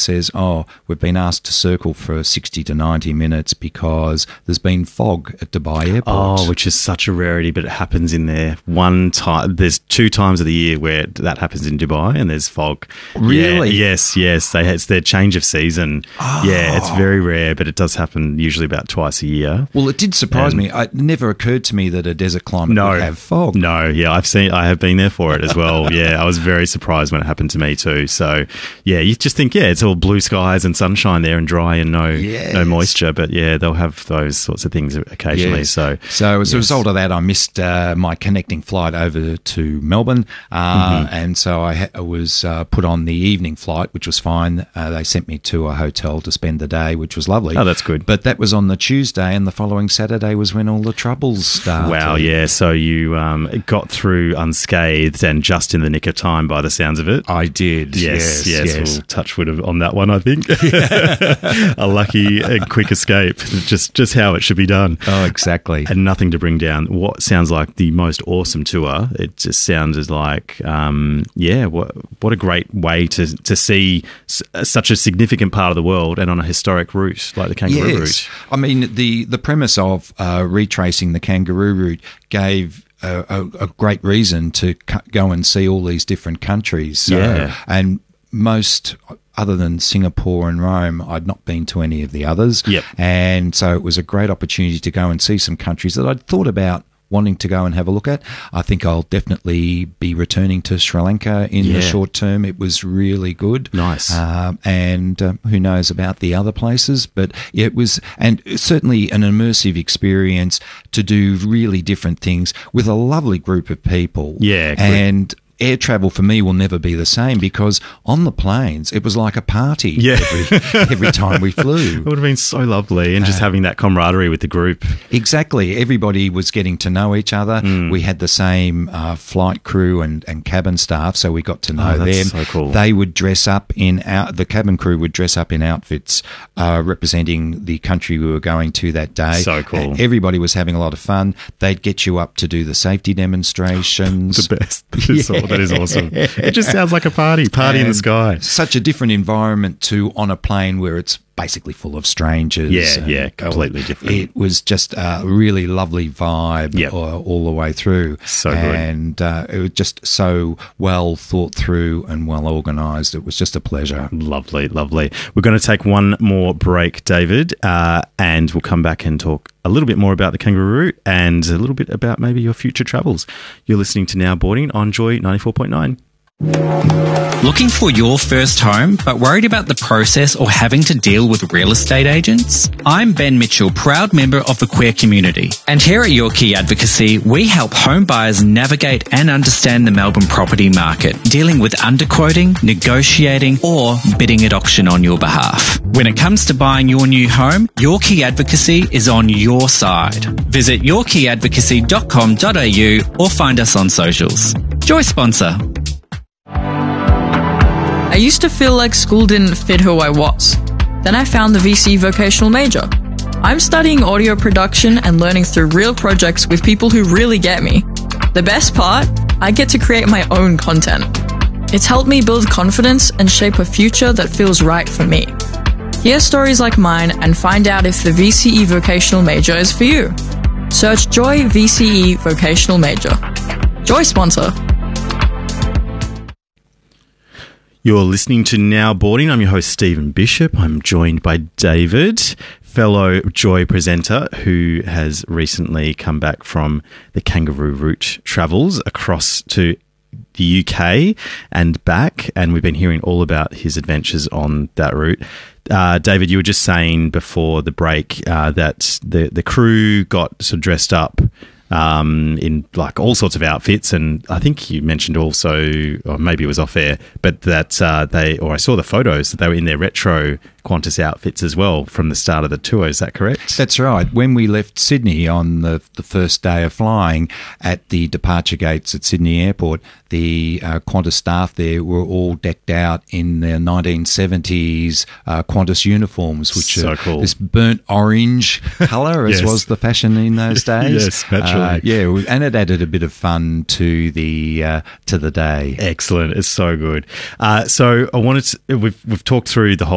says, "Oh, we've been asked to circle for 60 to 90 minutes because there's been fog at Dubai Airport." Oh, which is such a rarity, but it happens in there one time. There's 2 times of the year where that happens in Dubai, and there's fog. Really? Yeah, yes. It's their change of season. Oh. Yeah, it's very rare, but it does happen usually about twice a year. Well, it did surprise me. It never occurred to me that a desert climate would have fog. No, yeah, I have been there for it as well. Yeah, I was very surprised when it happened to me too. So, yeah, you just think, it's all blue skies and sunshine there and dry and no moisture. But yeah, they'll have those sorts of things occasionally. Yes. So as a result of that, I missed my connecting flight over to Melbourne, and so I was put on the evening flight, which was fine. They sent me to a hotel to spend the day, which was lovely. Oh, that's good. But that was on the Tuesday, and the following Saturday was when all the troubles started. Wow, yeah. So you got through unscathed and just in the nick of time by the sounds of it. I did. Yes. We'll touch wood on that one, I think. A lucky and quick escape. Just how it should be done. Oh, exactly. And nothing to bring down what sounds like the most awesome tour. It just sounds like, what a great way to see such a significant part of the world and on a historic route like the Kangaroo route. I mean, the premise of retracing the Kangaroo route gave a great reason to go and see all these different countries. And most, other than Singapore and Rome, I'd not been to any of the others. Yep. And so it was a great opportunity to go and see some countries that I'd thought about wanting to go and have a look at. I think I'll definitely be returning to Sri Lanka in the short term. It was really good. Nice. And who knows about the other places, but it was, and certainly an immersive experience to do really different things with a lovely group of people. Yeah. And air travel for me will never be the same because on the planes it was like a party every time we flew. It would have been so lovely, and just having that camaraderie with the group. Exactly. Everybody was getting to know each other. We had the same flight crew and cabin staff, so we got to know them. So cool. They would dress up the cabin crew would dress up in outfits representing the country we were going to that day. So cool. Everybody was having a lot of fun. They'd get you up to do the safety demonstrations. The best. That is awesome. It just sounds like a party in the sky. Such a different environment to on a plane where it's basically full of strangers. Yeah, completely different. It was just a really lovely vibe all the way through. So good. And it was just so well thought through and well organised. It was just a pleasure. Lovely. We're going to take one more break, David, and we'll come back and talk a little bit more about the Kangaroo route and a little bit about maybe your future travels. You're listening to Now Boarding on Joy 94.9. Looking for your first home, but worried about the process or having to deal with real estate agents? I'm Ben Mitchell, proud member of the queer community. And here at Your Key Advocacy, we help home buyers navigate and understand the Melbourne property market, dealing with underquoting, negotiating, or bidding at auction on your behalf. When it comes to buying your new home, Your Key Advocacy is on your side. Visit yourkeyadvocacy.com.au or find us on socials. Joy sponsor. I used to feel like school didn't fit who I was. Then I found the VC vocational major. I'm studying audio production and learning through real projects with people who really get me. The best part? I get to create my own content. It's helped me build confidence and shape a future that feels right for me. Hear stories like mine and find out if the VCE vocational major is for you. Search Joy VCE vocational major. Joy sponsor. You're listening to Now Boarding. I'm your host, Stephen Bishop. I'm joined by David, fellow Joy presenter, who has recently come back from the Kangaroo route travels across to the UK and back, and we've been hearing all about his adventures on that route. David, you were just saying before the break that the crew got sort of dressed up in like all sorts of outfits, and I think you mentioned also, or maybe it was off air, but that I saw the photos that they were in their retro Qantas outfits as well from the start of the tour. Is that correct? That's right. When we left Sydney on the first day of flying at the departure gates at Sydney Airport, the Qantas staff there were all decked out in their 1970s Qantas uniforms, which so are cool. this burnt orange colour, as was the fashion in those days. Yes, naturally. And it added a bit of fun to the day. Excellent. It's so good. So I wanted to, we've talked through the whole